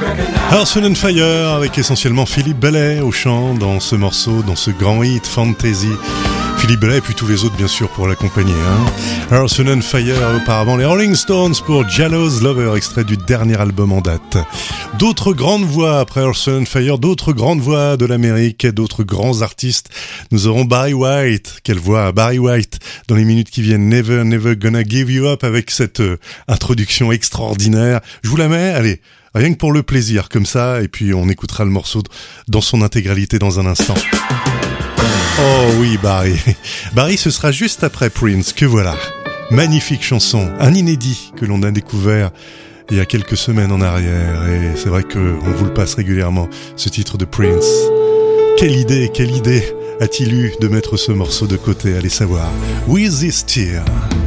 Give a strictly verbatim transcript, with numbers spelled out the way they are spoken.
Earth, Wind and Fire avec essentiellement Philippe Bellet au chant dans ce morceau, dans ce grand hit Fantasy. Philippe Bellet et puis tous les autres bien sûr pour l'accompagner. Hein. Earth, Wind and Fire, auparavant les Rolling Stones pour Jealous Lover, extrait du dernier album en date. D'autres grandes voix après Earth, Wind and Fire, d'autres grandes voix de l'Amérique, d'autres grands artistes. Nous aurons Barry White, quelle voix, Barry White, dans les minutes qui viennent, Never, Never Gonna Give You Up, avec cette euh, introduction extraordinaire. Je vous la mets, allez, rien que pour le plaisir, comme ça, et puis on écoutera le morceau dans son intégralité dans un instant. Oh oui, Barry. Barry, ce sera juste après Prince, que voilà. Magnifique chanson, un inédit que l'on a découvert il y a quelques semaines en arrière. Et c'est vrai qu'on vous le passe régulièrement, ce titre de Prince. Quelle idée, quelle idée a-t-il eu de mettre ce morceau de côté, allez savoir. With This Tear.